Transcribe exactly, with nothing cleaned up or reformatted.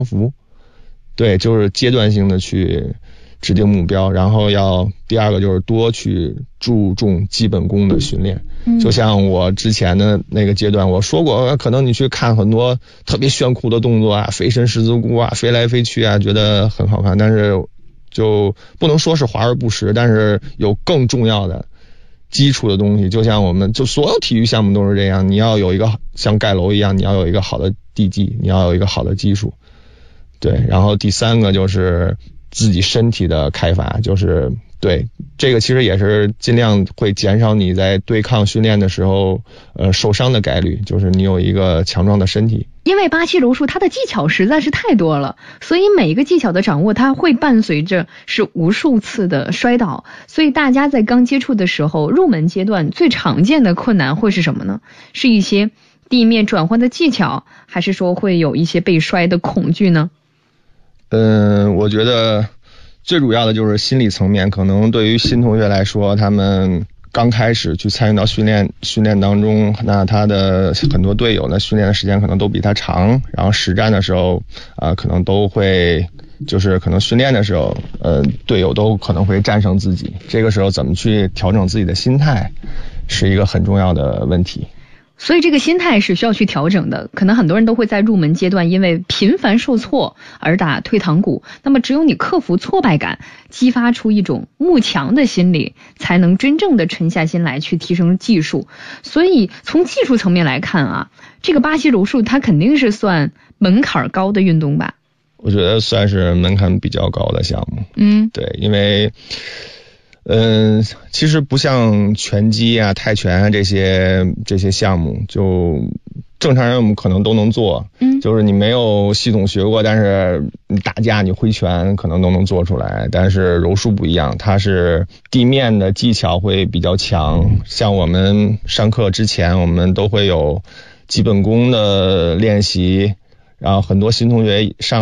服。对，就是阶段性的去制定目标，然后要第二个就是多去注重基本功的训练。嗯、就像我之前的那个阶段，我说过，可能你去看很多特别炫酷的动作啊，飞身十字固啊，飞来飞去啊，觉得很好看，但是就不能说是华而不实，但是有更重要的基础的东西。就像我们就所有体育项目都是这样，你要有一个像盖楼一样，你要有一个好的地基，你要有一个好的技术。对，然后第三个就是自己身体的开发，就是对这个其实也是尽量会减少你在对抗训练的时候呃受伤的概率，就是你有一个强壮的身体。 因为巴西柔术它的技巧实在是太多了，所以每一个技巧的掌握它会伴随着是无数次的摔倒，所以大家在刚接触的时候，入门阶段最常见的困难会是什么呢？是一些地面转换的技巧，还是说会有一些被摔的恐惧呢？ 嗯，我觉得最主要的就是心理层面，可能对于新同学来说，他们刚开始去参与到训练训练当中，那他的很多队友呢，训练的时间可能都比他长，然后实战的时候啊、呃，可能都会就是可能训练的时候，呃，队友都可能会战胜自己，这个时候怎么去调整自己的心态，是一个很重要的问题。 所以这个心态是需要去调整的，可能很多人都会在入门阶段因为频繁受挫而打退堂鼓，那么只有你克服挫败感，激发出一种慕强的心理，才能真正的沉下心来去提升技术。所以从技术层面来看啊，这个巴西柔术它肯定是算门槛高的运动吧？ 我觉得算是门槛比较高的项目。 嗯， 对，因为嗯，其实不像拳击啊、泰拳啊这些这些项目，就正常人我们可能都能做，嗯，就是你没有系统学过，但是你打架、你挥拳可能都能做出来。但是柔术不一样，它是地面的技巧会比较强，像我们上课之前，我们都会有基本功的练习，然后很多新同学上